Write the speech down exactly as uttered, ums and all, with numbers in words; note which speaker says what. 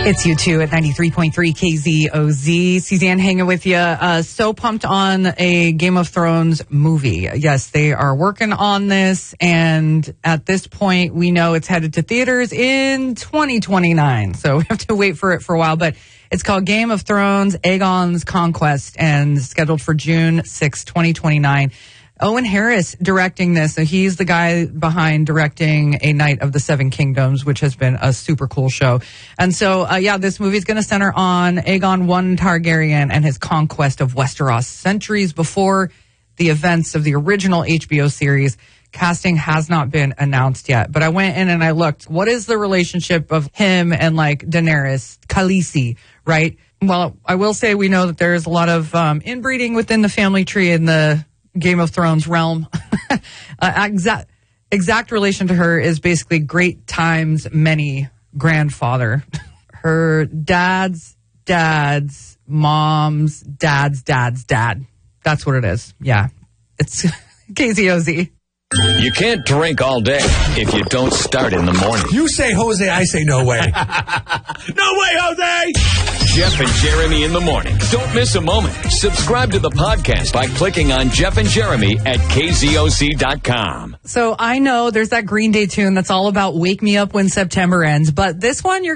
Speaker 1: It's you two at ninety-three point three K Z O Z. Suzanne hanging with you. Uh, so pumped on a Game of Thrones movie. Yes, they are working on this. And at this point, we know it's headed to theaters in twenty twenty-nine. So we have to wait for it for a while. But it's called Game of Thrones, Aegon's Conquest, and scheduled for June sixth, twenty twenty-nine. Owen Harris directing this. So he's the guy behind directing A Knight of the Seven Kingdoms, which has been a super cool show. And so, uh, yeah, this movie is going to center on Aegon I Targaryen and his conquest of Westeros centuries before the events of the original H B O series. Casting has not been announced yet, but I went in and I looked. What is the relationship of him and like Daenerys, Khaleesi, right? Well, I will say we know that there is a lot of um, inbreeding within the family tree in the Game of Thrones realm. uh, exact exact relation to her is basically great times many grandfather. Her dad's dad's mom's dad's dad's dad. That's what it is. Yeah, it's K Z O Z.
Speaker 2: You can't drink all day if you don't start in the morning.
Speaker 3: You say Jose, I say no way. No way, Jose!
Speaker 2: Jeff and Jeremy in the morning. Don't miss a moment. Subscribe to the podcast by clicking on Jeff and Jeremy at K Z O Z dot com.
Speaker 1: So I know there's that Green Day tune that's all about wake me up when September ends, but this one you're